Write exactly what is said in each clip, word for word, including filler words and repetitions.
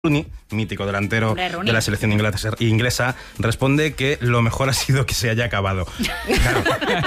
Rooney, mítico delantero de la selección inglesa, responde que lo mejor ha sido que se haya acabado. Claro.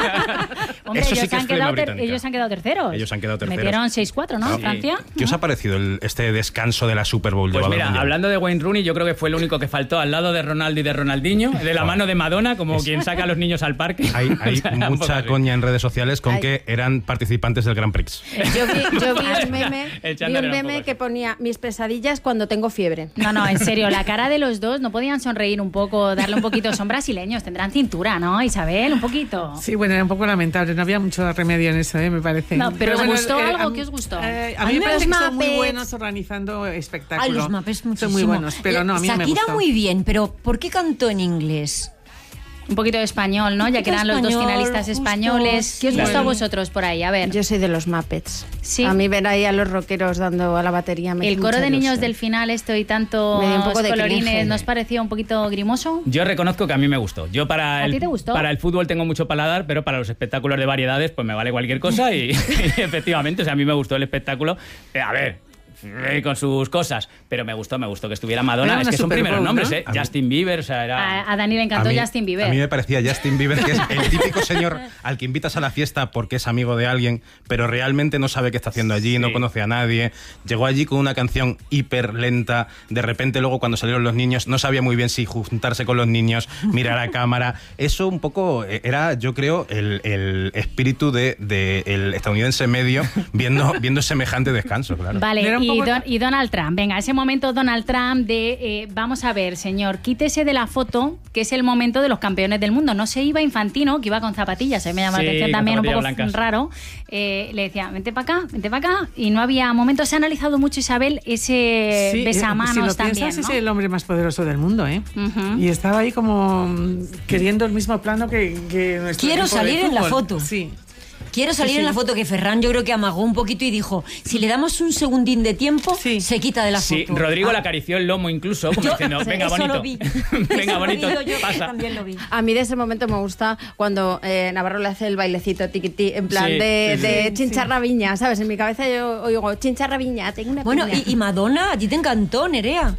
Hombre, Eso ellos, sí que han es flema quedado ter- británica. ellos han quedado terceros. Ellos han quedado terceros. Metieron seis cuatro, ¿no? Sí. Francia. ¿Qué os ha parecido el, este descanso de la Super Bowl? Pues de mira, balonmano? hablando de Wayne Rooney, yo creo que fue el único que faltó al lado de Ronaldo y de Ronaldinho, de la mano de Madonna, como quien saca a los niños al parque. Hay, hay O sea, era un poco mucha así. coña en redes sociales con Hay- que eran participantes del Grand Prix. Yo vi, yo vi un meme, El vi chándal un era un meme poco que así. ponía mis pesadillas cuando tengo fiebre. No, no, en serio, la cara de los dos no podían sonreír un poco, darle un poquito. Son brasileños, tendrán cintura, ¿no, Isabel? Un poquito. Sí, bueno, era un poco lamentable, no había mucho remedio en eso, ¿eh? Me parece. No, pero ¿os bueno, gustó eh, algo? a- ¿Qué os gustó? eh, a A mí mí me los parece que son muy Muppets- buenos organizando espectáculos. Ay, los Muppets muchísimo. Son muy buenos, pero no, a mí no me Shakira gustó. muy bien, pero ¿por qué cantó en inglés? Un poquito de español, ¿no? Ya que eran los dos español, finalistas justo, españoles. ¿Qué os sí. gustó a vosotros por ahí? A ver. Yo soy de los Muppets. Sí. A mí ver ahí a los rockeros dando a la batería me El hace coro mucha de niños ilusión. del final, esto y tanto Me dio un poco de colorines, cringe. ¿nos pareció un poquito grimoso? Yo reconozco que a mí me gustó. Yo para ¿A el, ti te gustó? para el fútbol tengo mucho paladar, pero para los espectáculos de variedades pues me vale cualquier cosa y, y efectivamente, o sea, a mí me gustó el espectáculo. Eh, a ver, eh, con sus cosas, pero me gustó, me gustó que estuviera Madonna. Era Es una que son Super primeros Bowl, nombres, ¿no? ¿eh? A mí- Justin Bieber, o sea, era... A, a Dani le encantó A mí- Justin Bieber. A mí me parecía Justin Bieber, que es el típico señor al que invitas a la fiesta porque es amigo de alguien, pero realmente no sabe qué está haciendo allí, no Sí. conoce a nadie. Llegó allí con una canción hiper lenta. De repente, luego, cuando salieron los niños, no sabía muy bien si juntarse con los niños, mirar a cámara. Eso un poco eh, era, yo creo, el, el espíritu de, de el estadounidense medio viendo, viendo semejante descanso, claro. Vale, Era un y, poco- Don- y Donald Trump. Venga, ese momento Donald Trump de, eh, vamos a ver, señor, quítese de la foto, que es el momento de los campeones del mundo. No se iba Infantino, que iba con zapatillas, a mí me llama Sí, la atención con también un poco zapatillas blancas. raro. Eh, le decía, vente para acá, vente para acá. Y no había momento. Se ha analizado mucho, Isabel, ese Sí, eh, besamanos si lo también, piensas, ¿no? es el hombre más poderoso del mundo, ¿eh? Ujú. Y estaba ahí como mm, queriendo el mismo plano que, que nuestro Quiero equipo de salir en la fútbol. foto. Sí. Quiero salir Sí, sí. en la foto, que Ferran yo creo que amagó un poquito y dijo, si le damos un segundín de tiempo, Sí. se quita de la Sí, foto. Rodrigo Ah, le acarició el lomo incluso, como yo- diciendo, venga, eso bonito. lo vi. venga, Eso lo bonito, vi yo, yo pasa. también lo vi. A mí de ese momento me gusta cuando eh, Navarro le hace el bailecito tiquití, en plan Sí, de, sí, sí. de Sí, chincharra viña, ¿sabes? En mi cabeza yo oigo chincharra viña, tengo una Bueno, piña. y, y Madonna, a ti te encantó, Nerea.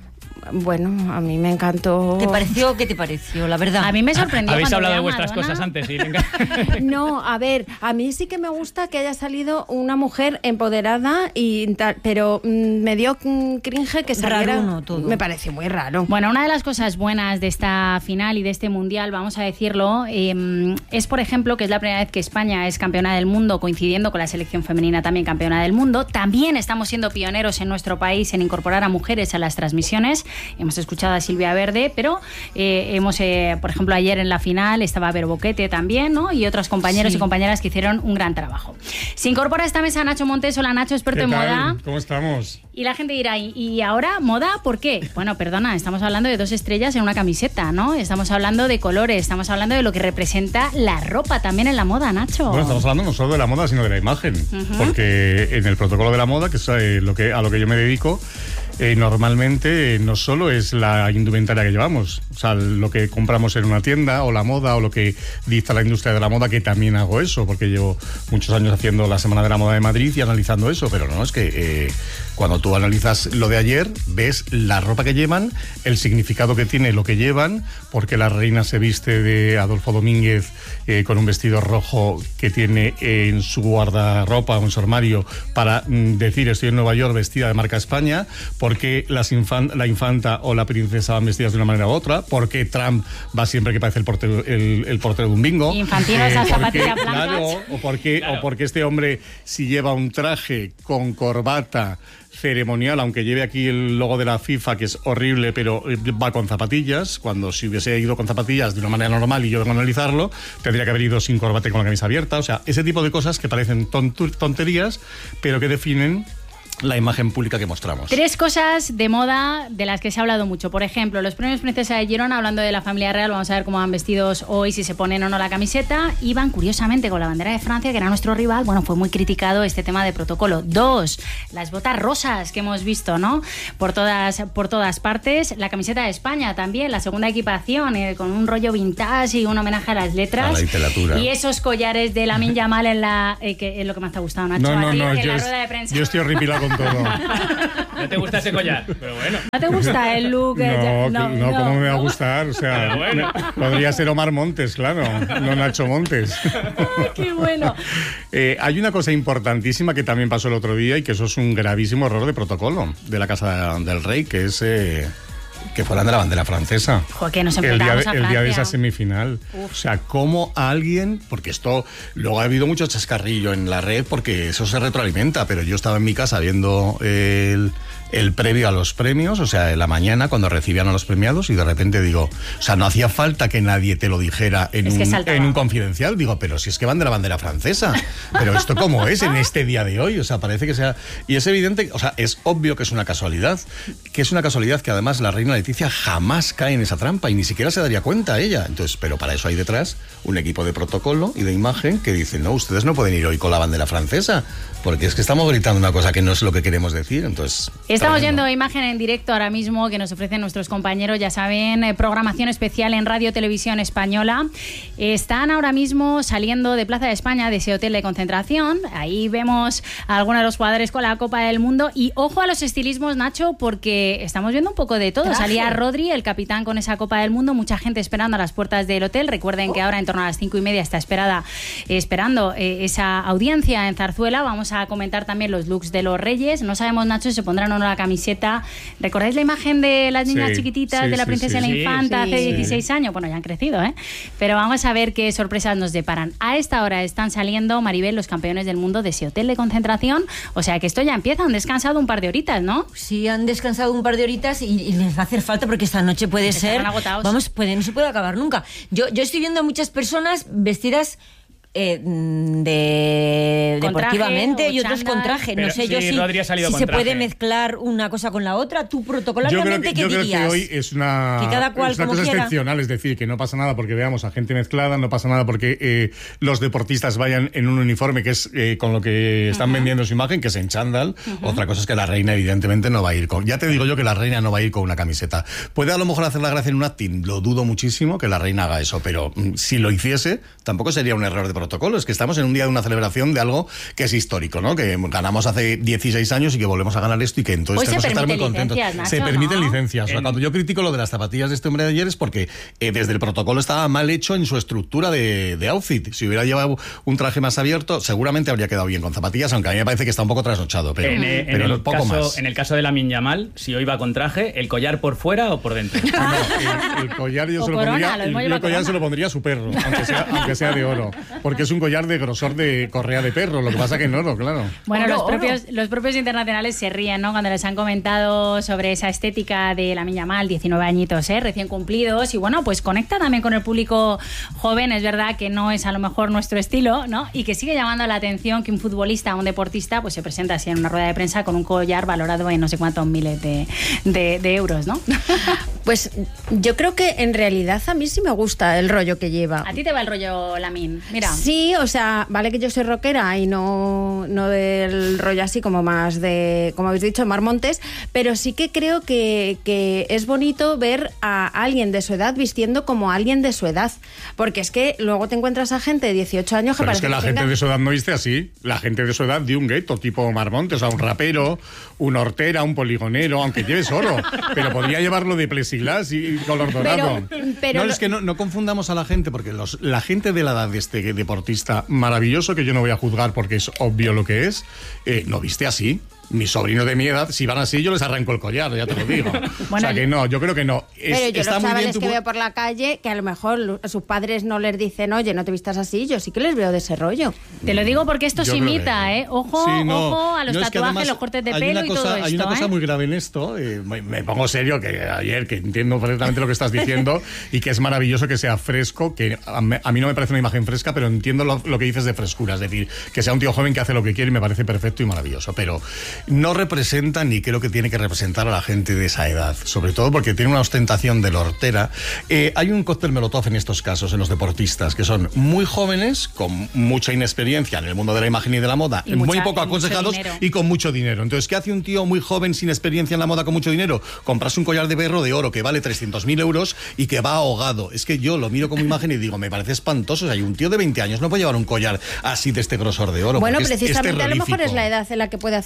Bueno, a mí me encantó. ¿Te pareció? ¿Qué te pareció, la verdad? A mí me sorprendió. Habéis cuando hablado vi de a vuestras Madonna. cosas antes, sí, venga. No, a ver, a mí sí que me gusta que haya salido una mujer empoderada y tal, pero mm, me dio mm, cringe que saliera. Raruno todo. Me pareció muy raro. Bueno, una de las cosas buenas de esta final y de este mundial, vamos a decirlo, eh, es, por ejemplo, que es la primera vez que España es campeona del mundo, coincidiendo con la selección femenina también campeona del mundo. También estamos siendo pioneros en nuestro país en incorporar a mujeres a las transmisiones. Hemos escuchado a Silvia Verde, pero eh, hemos, eh, por ejemplo, ayer en la final estaba Vero Boquete también, ¿no? Y otros compañeros Sí. y compañeras que hicieron un gran trabajo. Se incorpora a esta mesa Nacho Montes. Hola, Nacho, experto ¿Qué en tal? moda. ¿Cómo estamos? Y la gente dirá, ¿y, y ahora moda por qué? Bueno, perdona, estamos hablando de dos estrellas en una camiseta, ¿no? Estamos hablando de colores, estamos hablando de lo que representa la ropa también en la moda, Nacho. Bueno, estamos hablando no solo de la moda, sino de la imagen. Porque en el protocolo de la moda, que es eh, lo que, a lo que yo me dedico, eh, normalmente eh, no solo es la indumentaria que llevamos, o sea, lo que compramos en una tienda, o la moda, o lo que dicta la industria de la moda, que también hago eso, porque llevo muchos años haciendo la Semana de la Moda de Madrid y analizando eso, pero no, es que eh, cuando tú analizas lo de ayer, ves la ropa que llevan, el significado que tiene lo que llevan, porque la reina se viste de Adolfo Domínguez eh, con un vestido rojo que tiene en su guardarropa o en su armario para mm, decir estoy en Nueva York vestida de marca España, porque las infan- la infanta o la princesa van vestidas de una manera u otra, porque Trump va siempre que parece el portero, el, el portero de un bingo. Infantino, esas porque- zapatillas blancas. Claro, o porque, Claro. o porque este hombre, si lleva un traje con corbata ceremonial, aunque lleve aquí el logo de la FIFA, que es horrible, pero eh, va con zapatillas, cuando si hubiese ido con zapatillas de una manera normal y yo vengo a analizarlo, tendría que haber ido sin corbata y con la camisa abierta. O sea, ese tipo de cosas que parecen tontu- tonterías, pero que definen la imagen pública que mostramos. Tres cosas de moda de las que se ha hablado mucho. Por ejemplo, los premios Princesa de Girona, hablando de la familia real, vamos a ver cómo van vestidos hoy, si se ponen o no la camiseta. Iban, curiosamente, con la bandera de Francia, que era nuestro rival. Bueno, fue muy criticado este tema de protocolo. Dos, las botas rosas que hemos visto, ¿no? Por todas, por todas partes. La camiseta de España también, la segunda equipación, eh, con un rollo vintage y un homenaje a las letras. A la literatura. Y esos collares de Lamine Yamal en la... Eh, que es lo que más te ha gustado, Nacho. No, a no, ti, no, en yo, la es- rueda de prensa. yo estoy horripilado con todo. ¿No te gusta ese collar? Pero bueno. ¿No te gusta el look? No, no, no, ¿cómo me va a gustar? O sea, bueno. podría ser Omar Montes, claro, no Nacho Montes. Ay, qué bueno. Eh, hay una cosa importantísima que también pasó el otro día y que eso es un gravísimo error de protocolo de la Casa del Rey, que es eh, que fueran de la bandera francesa. Joder, que nos el día, enfrentamos de, a el día de Francia. esa semifinal. Uf. O sea, cómo alguien, porque esto, luego ha habido mucho chascarrillo en la red porque eso se retroalimenta, pero yo estaba en mi casa viendo el, el previo a los premios, o sea, en la mañana cuando recibían a los premiados y de repente digo, o sea, no hacía falta que nadie te lo dijera en, Es que un, saltaba. en un confidencial, digo, pero si es que van de la bandera francesa, pero esto cómo es en este día de hoy, o sea, parece que sea, y es evidente, o sea, es obvio que es una casualidad, que es una casualidad que además la reina Leticia jamás cae en esa trampa y ni siquiera se daría cuenta ella, entonces, pero para eso hay detrás un equipo de protocolo y de imagen que dice, no, ustedes no pueden ir hoy con la bandera francesa, porque es que estamos gritando una cosa que no es lo que queremos decir, entonces... Estamos tremendo. yendo imagen en directo ahora mismo que nos ofrecen nuestros compañeros, ya saben, eh, programación especial en Radio Televisión Española. Están ahora mismo saliendo de Plaza de España, de ese hotel de concentración. Ahí vemos a algunos de los jugadores con la Copa del Mundo. Y ojo a los estilismos, Nacho, porque estamos viendo un poco de todo. Traje. Salía Rodri, el capitán, con esa Copa del Mundo. Mucha gente esperando a las puertas del hotel. Recuerden que ahora en torno a las cinco y media está esperada, eh, esperando eh, esa audiencia en Zarzuela. Vamos a comentar también los looks de los Reyes. No sabemos, Nacho, si se pondrán o no la camiseta. ¿Recordáis la imagen de las niñas Sí, chiquititas, sí, de la sí, princesa y sí. la Sí, infanta sí. hace dieciséis años? Bueno, ya han crecido, ¿eh? Pero vamos a ver qué sorpresas nos deparan. A esta hora están saliendo, Maribel, los campeones del mundo de ese hotel de concentración. O sea que esto ya empieza, han descansado un par de horitas, ¿no? Sí, han descansado un par de horitas y, y les va a hacer falta porque esta noche puede Estarán ser... agotados. Vamos, puede, no se puede acabar nunca. Yo, yo estoy viendo a muchas personas vestidas... Eh, de Con traje deportivamente o y otros chándal. con traje. No Pero sé yo sí, si, Rodri ha salido si con se puede traje. mezclar una cosa con la otra. Tú Yo creo protocolarmente, que, ¿qué yo creo dirías? que hoy es una, Que cada cual es una como cosa quiera. excepcional, es decir, que no pasa nada porque veamos a gente mezclada, no pasa nada porque eh, los deportistas vayan en un uniforme que es eh, con lo que están vendiendo su imagen, que es en chándal. Otra cosa es que la reina evidentemente no va a ir con... Ya te digo yo que la reina no va a ir con una camiseta. Puede a lo mejor hacer la gracia en un acting, lo dudo muchísimo que la reina haga eso, pero mm, si lo hiciese, tampoco sería un error de protocolo. Es que estamos en un día de una celebración de algo que es histórico, ¿no? Que ganamos hace dieciséis años y que volvemos a ganar esto y que entonces Hoy se tenemos que estar muy permiten contentos. licencias, se Nacho, permiten ¿no? licencias. O sea, En- cuando yo critico lo de las zapatillas de este hombre de ayer es porque eh, desde el protocolo estaba mal hecho en su estructura de, de outfit. Si hubiera llevado un traje más abierto, seguramente habría quedado bien con zapatillas, aunque a mí me parece que está un poco trasnochado, pero, en, eh, en pero el poco caso, más. en el caso de Lamine Yamal, si hoy va con traje, ¿el collar por fuera o por dentro? No, el, el collar yo O se lo corona, pondría, lo el, mismo yo lleva el collar corona. se lo pondría a su perro, aunque sea, aunque sea de oro, porque es un collar de grosor de correa de perro, lo que pasa que en oro, claro. Bueno, Oro, los oro. propios, los propios internacionales se ríen, ¿no? Cuando les han comentado sobre esa estética de Lamine Yamal, diecinueve añitos, ¿eh? Recién cumplidos. Y bueno, pues conecta también con el público joven. Es verdad que no es a lo mejor nuestro estilo, ¿no? Y que sigue llamando la atención que un futbolista, un deportista, pues se presenta así en una rueda de prensa con un collar valorado en no sé cuántos miles de, de, de euros, ¿no? Pues yo creo que en realidad a mí sí me gusta el rollo que lleva. A ti te va el rollo Lamine. Mira. Sí, o sea, vale que yo soy rockera y no, no del rollo así como más de, como habéis dicho, Mar Montes, pero sí que creo que, que es bonito ver a alguien de su edad vistiendo como alguien de su edad, porque es que luego te encuentras a gente de dieciocho años que Pero es parece que la gente tenga- de su edad no viste así. La gente de su edad de un gueto, tipo Marmontes, o sea, un rapero, un hortera, un poligonero, aunque lleves oro. Pero podría llevarlo de plexiglas y color dorado. Pero- pero no, lo- es que no, no confundamos a la gente, porque los, la gente de la edad de este deportista maravilloso, que yo no voy a juzgar porque es obvio lo que es, eh, no viste así. Mis sobrinos de mi edad, si van así, yo les arranco el collar, ya te lo digo. o sea que no, yo creo que no. Es- Pero yo está los muy bien chavales tu que pu- veo por la calle, que a lo mejor lo- sus padres no les dicen, oye, no te vistas así, yo sí que les veo de ese rollo. Te lo digo porque esto Yo se creo imita, que- ¿eh? Ojo, Sí, no. ojo a los No, es que tatuajes, además los cortes de hay pelo una y cosa, todo esto, Hay una cosa ¿eh? muy grave en esto. eh, me, me pongo serio que ayer, que entiendo perfectamente lo que estás diciendo y que es maravilloso que sea fresco, que a, me- a mí no me parece una imagen fresca, pero entiendo lo, lo que dices de frescura. Es decir, que sea un tío joven que hace lo que quiere y me parece perfecto y maravilloso. Pero no representa ni creo que tiene que representar a la gente de esa edad. Sobre todo porque tiene una ostentación de la hortera. Eh, hay un cóctel molotov en estos casos, en los deportistas, que son muy jóvenes, con mucha inexperiencia en el mundo de la imagen y de la moda, Y muy mucha- poco y mucho aconsejados dinero. y con mucho dinero. Entonces, ¿qué hace un tío muy joven sin experiencia en la moda con mucho dinero? Comprarse un collar de perro de oro que vale trescientos mil euros y que va ahogado. Es que yo lo miro como imagen y digo, me parece espantoso. O sea, hay un tío de veinte años no puede llevar un collar así de este grosor de oro. Bueno, porque es- es precisamente a lo mejor es terrorífico. la edad en la que puede hacer esas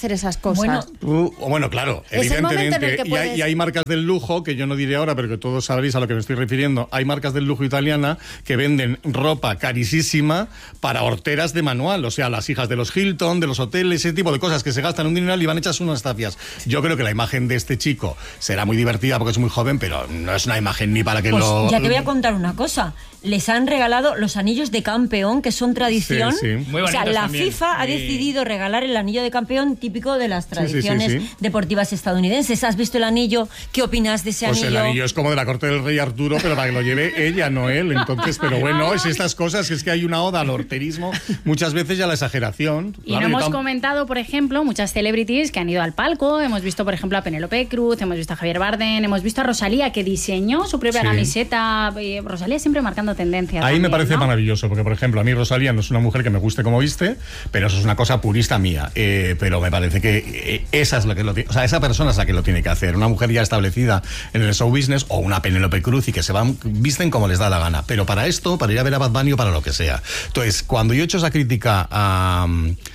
cosas. Bueno, Uh, bueno, claro, Es el momento en el evidentemente. que Y hay, puedes- y hay marcas del lujo, que yo no diré ahora, pero que todos sabréis a lo que me estoy refiriendo. Hay marcas del lujo italiana que venden ropa carísima para horteras de manual. O sea, las hijas de los Hilton, de los hoteles, ese tipo de cosas que se gastan un dineral y van hechas unas tapias. Yo creo que la imagen de este chico será muy divertida porque es muy joven, pero no es una imagen ni para que pues lo... ya te voy a contar una cosa. Les han regalado los anillos de campeón, que son tradición. Sí, sí. Muy o sea, bonitos la también. FIFA ha Sí. decidido regalar el anillo de campeón típico de las sí, sí, tradiciones sí. deportivas estadounidenses. ¿Has visto el anillo? ¿Qué opinas de ese Pues anillo? el anillo es como de la corte del rey Arturo, pero para que lo lleve ella, no él. Entonces, pero bueno, es estas cosas, es que hay una oda al horterismo, muchas veces ya a la exageración. Y Claro, no yo hemos tam- comentado, por ejemplo, muchas celebrities que han ido al palco. Hemos visto, por ejemplo, a Penélope Cruz, hemos visto a Javier Bardem, hemos visto a Rosalía, que diseñó su propia Sí. camiseta. Eh, Rosalía siempre marcando tendencias. Ahí me también, parece ¿no? maravilloso, porque por ejemplo, a mí Rosalía no es una mujer que me guste como viste, pero eso es una cosa purista mía. Eh, pero me parece que eh, esa es lo que lo tiene, o sea, esa persona es la que lo tiene que hacer. Una mujer ya establecida en el show business o una Penélope Cruz y que se van, visten como les da la gana. Pero para esto, para ir a ver a Bad Bunny o para lo que sea. Entonces, cuando yo he hecho esa crítica a...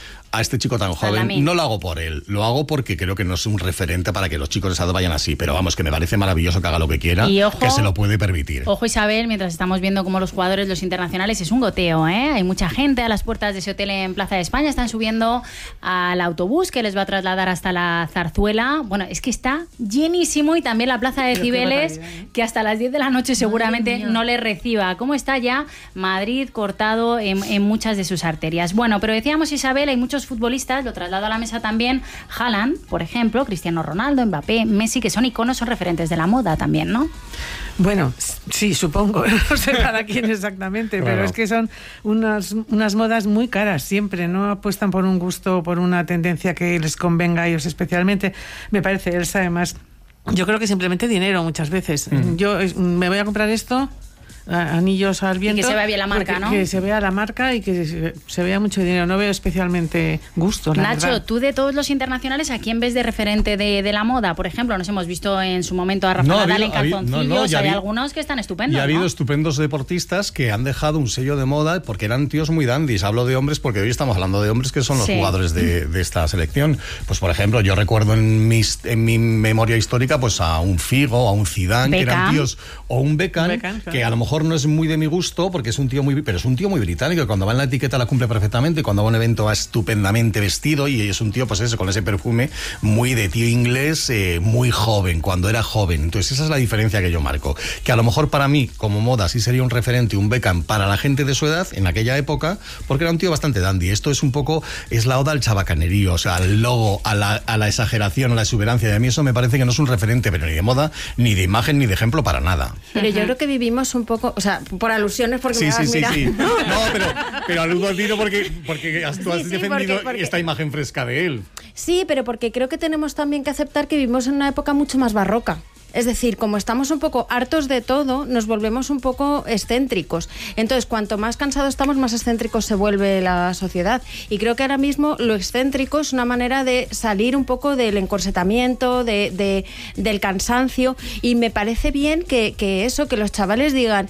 a este chico tan joven, Salami. no lo hago por él, lo hago porque creo que no es un referente para que los chicos de esa edad vayan así, pero vamos, que me parece maravilloso que haga lo que quiera, Y ojo- que se lo puede permitir. Ojo, Isabel, mientras estamos viendo cómo los jugadores, los internacionales, es un goteo, ¿eh? Hay mucha gente a las puertas de ese hotel en Plaza de España, están subiendo al autobús que les va a trasladar hasta la Zarzuela. Bueno, es que está llenísimo, y también la Plaza de Pero qué Cibeles, barbaridad, ¿eh? que hasta las diez de la noche seguramente mía. no le reciba. ¿Cómo está ya Madrid cortado en, en muchas de sus arterias? Bueno, pero decíamos, Isabel, hay muchos futbolistas, lo traslado a la mesa también, Haaland, por ejemplo, Cristiano Ronaldo, Mbappé, Messi, que son iconos, son referentes de la moda también, ¿no? Bueno, sí, supongo, no sé para quién exactamente, Claro. pero es que son unas, unas modas muy caras siempre, no apuestan por un gusto, por una tendencia que les convenga a ellos especialmente. Me parece, Elsa, además, yo creo que simplemente dinero muchas veces. Mm. Yo eh, me voy a comprar esto, a- anillos al viento. se vea bien la marca, porque- ¿no? Que se vea la marca y que se, se vea mucho dinero. No veo especialmente gusto, la Nacho, verdad. tú de todos los internacionales, ¿a quién ves de referente de, de la moda? Por ejemplo, nos hemos visto en su momento a Rafa No, ha Nadal habido- en ha habido- calzoncillos, no, no, y ha hay habido- algunos que están Y estupendos, ha habido ¿no? estupendos deportistas que han dejado un sello de moda porque eran tíos muy dandis. Hablo de hombres porque hoy estamos hablando de hombres que son los Sí. jugadores de, de esta selección. Pues por ejemplo, yo recuerdo en, mis, en mi memoria histórica pues a un Figo, a un Zidane, que eran Beckham. tíos, o un Beckham, Beckham, claro. que a lo mejor no es muy de mi gusto porque es un tío muy, pero es un tío muy británico, que cuando va en la etiqueta la cumple perfectamente, y cuando va a un evento va estupendamente vestido, y es un tío, pues eso, con ese perfume muy de tío inglés, eh, muy joven, cuando era joven. Entonces esa es la diferencia que yo marco, que a lo mejor para mí, como moda, sí sería un referente, un Beckham para la gente de su edad, en aquella época, porque era un tío bastante dandy. Esto es un poco, es la oda al chabacanerío, o sea, al logo, a la, a la exageración, a la exuberancia, y a mí eso me parece que no es un referente, pero ni de moda, ni de imagen, ni de ejemplo para nada. Pero yo creo que vivimos un poco, o sea, por alusiones, porque Sí, me sí, vas sí, mirando. sí. No, pero, pero aludo al tiro porque, porque has- tú has Sí, sí, defendido porque- porque- esta imagen fresca de él. Sí, pero porque creo que tenemos también que aceptar que vivimos en una época mucho más barroca. Es decir, como estamos un poco hartos de todo, nos volvemos un poco excéntricos. Entonces, cuanto más cansados estamos, más excéntricos se vuelve la sociedad. Y creo que ahora mismo lo excéntrico es una manera de salir un poco del encorsetamiento, de, de- del cansancio. Y me parece bien que, que eso, que los chavales digan...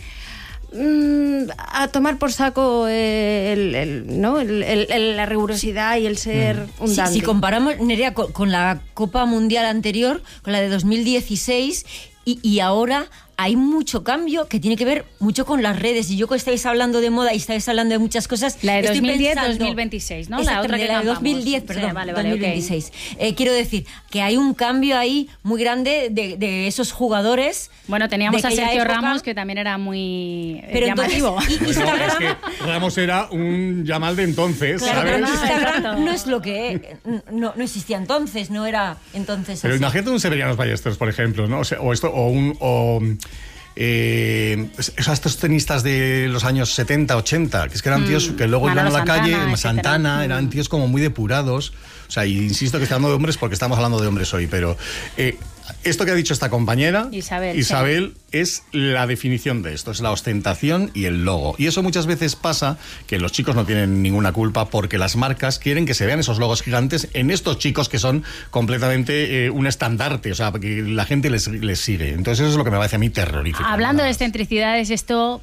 Mm, a tomar por saco eh, el, el- ¿no? el- el- el- la rigurosidad y el ser un Si, dandy. si comparamos, Nerea, con, con la Copa Mundial anterior, con la de dos mil dieciséis, y, y ahora hay mucho cambio que tiene que ver mucho con las redes. Y yo que estáis hablando de moda y estáis hablando de muchas cosas... La de estoy dos mil diez, pensando- dos mil veintiséis, ¿no? La Exactamente, otra que la de cambiamos. dos mil diez, Sí, perdón, vale, vale, dos mil veintiséis. Eh, quiero decir que hay un cambio ahí muy grande de, de esos jugadores. Bueno, teníamos de a aquella Sergio época. Ramos, que también era muy eh, Pero entonces, llamativo. y- Bueno, Instagram... es que Ramos era un Yamal de entonces, Claro, pero ¿sabes? Instagram Exacto. no es lo que no, no existía entonces, no era entonces Pero así. imagínate un Severianos Ballesteros, por ejemplo, ¿no? O, sea, o esto, o un... O, eh, o sea, estos tenistas de los años setenta, ochenta, que es que eran tíos que luego iban a Manolo la calle, Santana, Santana, etcétera. eran tíos como muy depurados. O sea, y insisto que estoy hablando de hombres porque estamos hablando de hombres hoy, pero eh, esto que ha dicho esta compañera, Isabel, Isabel es la definición de esto, es la ostentación y el logo. Y eso muchas veces pasa que los chicos no tienen ninguna culpa porque las marcas quieren que se vean esos logos gigantes en estos chicos que son completamente eh, un estandarte, o sea, que la gente les, les sigue. Entonces eso es lo que me parece a mí terrorífico. Hablando nada de más. excentricidades, esto,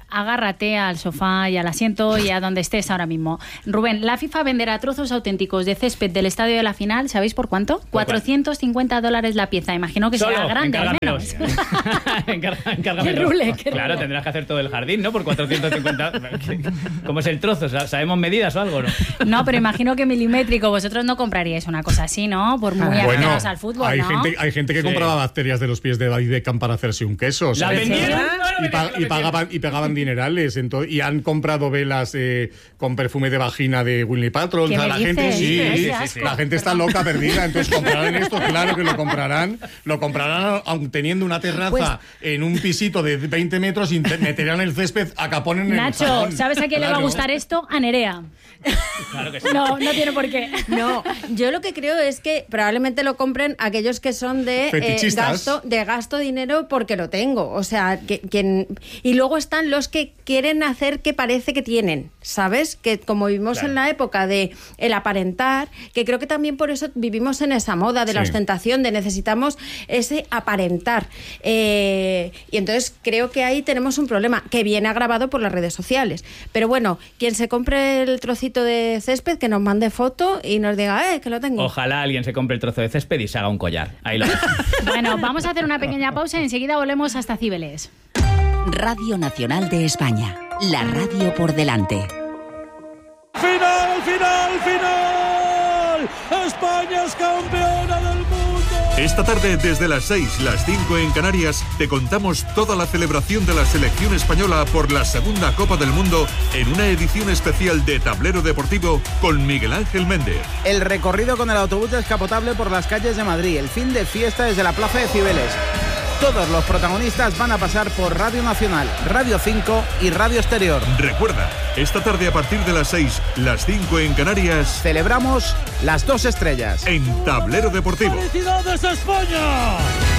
agárrate al sofá y al asiento y a donde estés ahora mismo. Rubén, la FIFA venderá trozos auténticos de césped del estadio de la final, ¿sabéis por cuánto? cuatrocientos cincuenta dólares la pieza. Imagino que Solo, será grande al menos. Encarga- encárgamelo. Qué rule, qué Claro, rule. tendrás que hacer todo el jardín, ¿no? Por cuatrocientos cincuenta. ¿Cómo es el trozo? ¿Sabemos medidas o algo, no? No, pero imagino que milimétrico. Vosotros no compraríais una cosa así, ¿no? Por muy Bueno, aficionados al fútbol, hay, ¿no? gente, hay gente que Sí. compraba bacterias de los pies de David Beckham para hacerse un queso. ¿La ¿sabes? vendieron? Y, pa- y pagaban, y pagaban dinerales. ento- y han comprado velas eh, con perfume de vagina de Winnie Paltrow. ¿Qué O sea, me la gente, dices? sí, Ay, qué sí, asco. sí. La gente está loca, perdida. Entonces comprarán esto, claro que lo comprarán. Lo comprarán aun teniendo una terraza Pues- en un pisito de veinte metros y te- meterán el césped a capón en el Nacho, salón. ¿sabes a quién le va a Claro. gustar esto? A Nerea. Claro que sí. No, no tiene por qué. No, yo lo que creo es que probablemente lo compren aquellos que son de eh, Fetichistas. gasto, de gasto dinero porque lo tengo. O sea, que, que- y luego están los que quieren hacer que parece que tienen, ¿sabes? Que como vivimos Claro. en la época de el aparentar, que creo que también por eso vivimos en esa moda de la Sí. ostentación, de necesitamos ese aparentar. Eh, y entonces creo que ahí tenemos un problema que viene agravado por las redes sociales. Pero bueno, quien se compre el trocito de césped, que nos mande foto y nos diga, eh, que lo tengo. Ojalá alguien se compre el trozo de césped y se haga un collar. Ahí lo dejo. Bueno, vamos a hacer una pequeña pausa y enseguida volvemos hasta Cibeles. Radio Nacional de España. La radio por delante. ¡Final, final, final! ¡España es campeona del mundo! Esta tarde, desde las seis, las cinco en Canarias, te contamos toda la celebración de la selección española por la segunda Copa del Mundo en una edición especial de Tablero Deportivo con Miguel Ángel Méndez. El recorrido con el autobús descapotable por las calles de Madrid, el fin de fiesta desde la Plaza de Cibeles. Todos los protagonistas van a pasar por Radio Nacional, Radio cinco y Radio Exterior. Recuerda, esta tarde a partir de las seis, las cinco en Canarias, Celebramos las dos estrellas. en Tablero Deportivo. ¡Felicidades a España!